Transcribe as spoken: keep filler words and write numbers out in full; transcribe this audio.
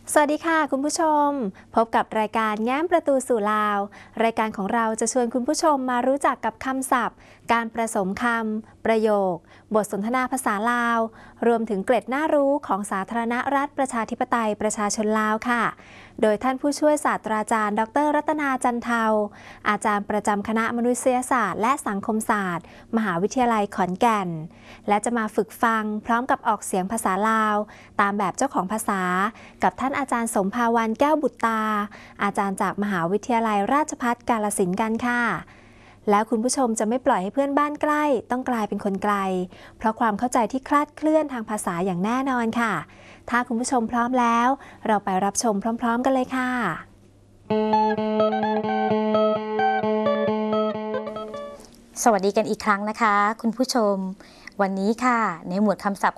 สวัสดีค่ะคุณผู้ชมพบกับรายการแง้มประตูสู่ลาวรายการของเราจะชวนคุณผู้ชมมารู้จักกับคำศัพท์การประสมคำประโยคบทสนทนาภาษาลาวรวมถึงเกร็ดน่ารู้ของสาธารณรัฐประชาธิปไตยประชาชนลาวค่ะโดยท่านผู้ช่วยศาสตราจารย์ดรรัตนาจันเทาอาจารย์ประจำคณะมนุษยศาสตร์และสังคมศาสตร์มหาวิทยาลัยขอนแก่นและจะมาฝึกฟังพร้อมกับออกเสียงภาษาลาวตามแบบเจ้าของภาษากับท่านอาจารย์สมภาวันแก้วบุตรตาอาจารย์จากมหาวิทยาลัยราชภัฏกาฬสินธุ์กันค่ะแล้วคุณผู้ชมจะไม่ปล่อยให้เพื่อนบ้านใกล้ต้องกลายเป็นคนไกลเพราะความเข้าใจที่คลาดเคลื่อนทางภาษาอย่างแน่นอนค่ะถ้าคุณผู้ชมพร้อมแล้วเราไปรับชมพร้อมๆกันเลยค่ะสวัสดีกันอีกครั้งนะคะคุณผู้ชมวันนี้ค่ะในหมวดคำศัพท์